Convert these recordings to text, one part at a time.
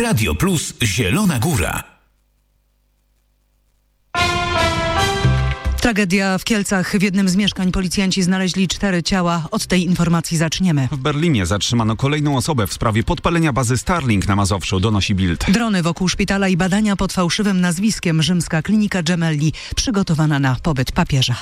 Radio Plus Zielona Góra. Tragedia w Kielcach. W jednym z mieszkań policjanci znaleźli 4 ciała. Od tej informacji zaczniemy. W Berlinie zatrzymano kolejną osobę w sprawie podpalenia bazy Starlink na Mazowszu, donosi Bild. Drony wokół szpitala i badania pod fałszywym nazwiskiem. Rzymska klinika Gemelli, przygotowana na pobyt papieża.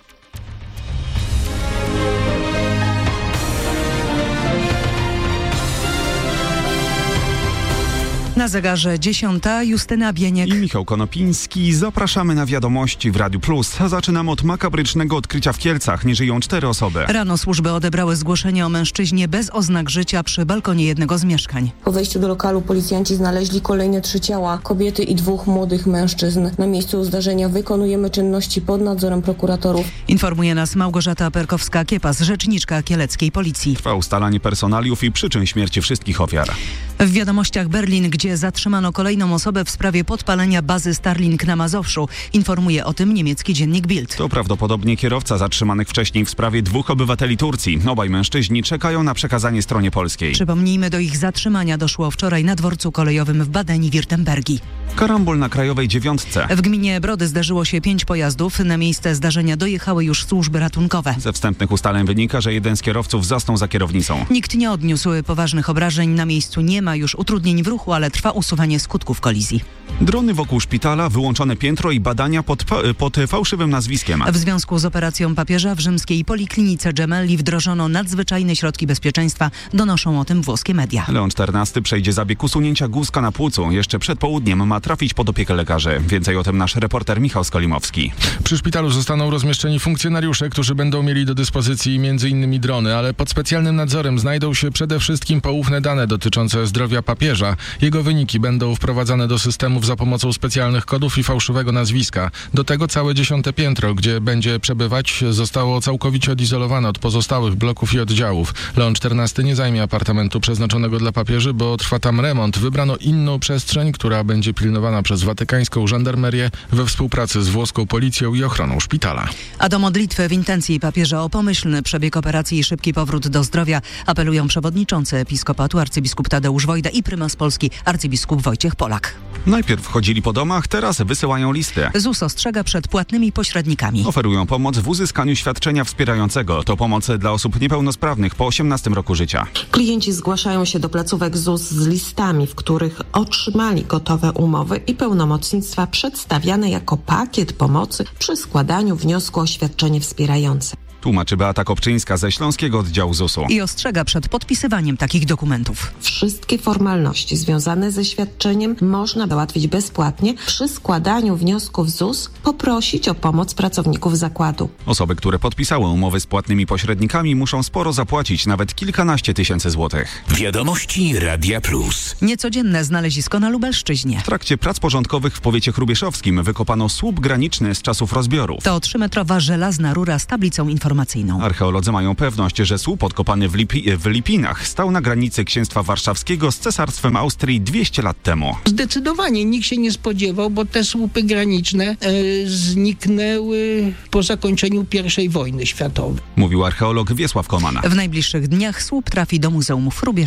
Na zegarze 10. Justyna Bieniek i Michał Konopiński. Zapraszamy na wiadomości w Radiu Plus. Zaczynamy od makabrycznego odkrycia w Kielcach. Nie żyją 4 osoby. Rano służby odebrały zgłoszenie o mężczyźnie bez oznak życia przy balkonie jednego z mieszkań. Po wejściu do lokalu policjanci znaleźli kolejne 3 ciała, kobiety i 2 młodych mężczyzn. Na miejscu zdarzenia wykonujemy czynności pod nadzorem prokuratorów. Informuje nas Małgorzata Perkowska-Kiepas, rzeczniczka kieleckiej policji. Trwa ustalanie personaliów i przyczyn śmierci wszystkich ofiar. W wiadomościach Berlin, gdzie zatrzymano kolejną osobę w sprawie podpalenia bazy Starlink na Mazowszu. Informuje o tym niemiecki dziennik Bild. To prawdopodobnie kierowca zatrzymanych wcześniej w sprawie 2 obywateli Turcji. Obaj mężczyźni czekają na przekazanie stronie polskiej. Przypomnijmy, do ich zatrzymania doszło wczoraj na dworcu kolejowym w Badeni-Wirtembergi. Karambol na Krajowej 9. W gminie Brody zdarzyło się 5 pojazdów. Na miejsce zdarzenia dojechały już służby ratunkowe. Ze wstępnych ustaleń wynika, że jeden z kierowców zasnął za kierownicą. Nikt nie odniósł poważnych obrażeń. Na miejscu nie ma już utrudnień w ruchu, ale trwa usuwanie skutków kolizji. Drony wokół szpitala, wyłączone piętro i badania pod fałszywym nazwiskiem. W związku z operacją papieża w rzymskiej poliklinice Gemelli wdrożono nadzwyczajne środki bezpieczeństwa. Donoszą o tym włoskie media. Leon XIV przejdzie zabieg usunięcia guzka na płucu. Jeszcze przed południem ma trafić pod opiekę lekarzy. Więcej o tym nasz reporter Michał Skolimowski. Przy szpitalu zostaną rozmieszczeni funkcjonariusze, którzy będą mieli do dyspozycji m.in. drony, ale pod specjalnym nadzorem znajdą się przede wszystkim poufne dane dotyczące zdrowia papieża. Jego wyniki będą wprowadzane do systemów za pomocą specjalnych kodów i fałszywego nazwiska. Do tego całe 10. piętro, gdzie będzie przebywać, zostało całkowicie odizolowane od pozostałych bloków i oddziałów. Leon XIV nie zajmie apartamentu przeznaczonego dla papieży, bo trwa tam remont. Wybrano inną przestrzeń, która będzie pilnowana przez watykańską żandarmerię we współpracy z włoską policją i ochroną szpitala. A do modlitwy w intencji papieża o pomyślny przebieg operacji i szybki powrót do zdrowia apelują przewodniczący episkopatu arcybiskup Tadeusz Wojda i prymas Polski arcybiskup Wojciech Polak. Najpierw chodzili po domach, teraz wysyłają listy. ZUS ostrzega przed płatnymi pośrednikami. Oferują pomoc w uzyskaniu świadczenia wspierającego. To pomoc dla osób niepełnosprawnych po 18 roku życia. Klienci zgłaszają się do placówek ZUS z listami, w których otrzymali gotowe umowy i pełnomocnictwa przedstawiane jako pakiet pomocy przy składaniu wniosku o świadczenie wspierające. Tłumaczy Beata Kopczyńska ze Śląskiego Oddziału ZUS-u. I ostrzega przed podpisywaniem takich dokumentów. Wszystkie formalności związane ze świadczeniem można załatwić bezpłatnie. Przy składaniu wniosków ZUS poprosić o pomoc pracowników zakładu. Osoby, które podpisały umowy z płatnymi pośrednikami, muszą sporo zapłacić, nawet kilkanaście tysięcy złotych. Wiadomości Radia Plus. Niecodzienne znalezisko na Lubelszczyźnie. W trakcie prac porządkowych w powiecie hrubieszowskim wykopano słup graniczny z czasów rozbiorów. To 3-metrowa żelazna rura z tablicą informacyjną. Archeolodzy mają pewność, że słup odkopany w Lipinach stał na granicy Księstwa Warszawskiego z Cesarstwem Austrii 200 lat temu. Zdecydowanie nikt się nie spodziewał, bo te słupy graniczne zniknęły po zakończeniu I wojny światowej. Mówił archeolog Wiesław Komana. W najbliższych dniach słup trafi do Muzeum w Hrubie.